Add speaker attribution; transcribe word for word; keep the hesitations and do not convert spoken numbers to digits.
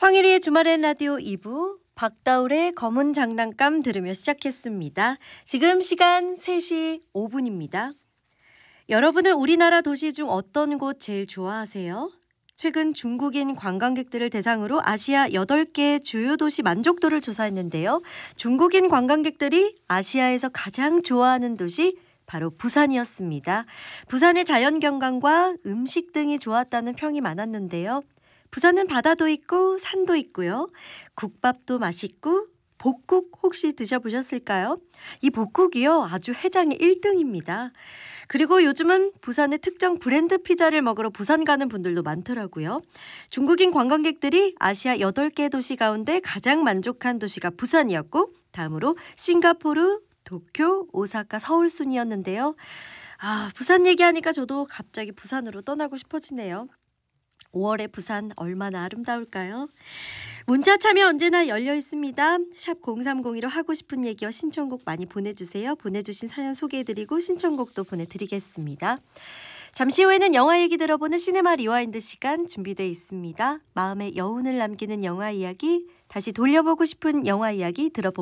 Speaker 1: 황일희의 주말엔 라디오 이 부 박다울의 검은 장난감 들으며 시작했습니다. 지금 시간 세 시 오 분입니다. 여러분은 우리나라 도시 중 어떤 곳 제일 좋아하세요? 최근 중국인 관광객들을 대상으로 아시아 여덟 개 주요 도시 만족도를 조사했는데요. 중국인 관광객들이 아시아에서 가장 좋아하는 도시 바로 부산이었습니다. 부산의 자연경관과 음식 등이 좋았다는 평이 많았는데요. 부산은 바다도 있고 산도 있고요. 국밥도 맛있고 복국 혹시 드셔보셨을까요? 이 복국이요 아주 해장의 일 등입니다. 그리고 요즘은 부산의 특정 브랜드 피자를 먹으러 부산 가는 분들도 많더라고요. 중국인 관광객들이 아시아 여덟 개 도시 가운데 가장 만족한 도시가 부산이었고 다음으로 싱가포르, 도쿄, 오사카, 서울 순이었는데요. 아, 부산 얘기하니까 저도 갑자기 부산으로 떠나고 싶어지네요. 오월의 부산 얼마나 아름다울까요? 문자 참여 언제나 열려 있습니다. 샵 공삼공이로 하고 싶은 얘기와 신청곡 많이 보내주세요. 보내주신 사연 소개해드리고 신청곡도 보내드리겠습니다. 잠시 후에는 영화 얘기 들어보는 시네마 리와인드 시간 준비되어 있습니다. 마음에 여운을 남기는 영화 이야기, 다시 돌려보고 싶은 영화 이야기 들어봅니다.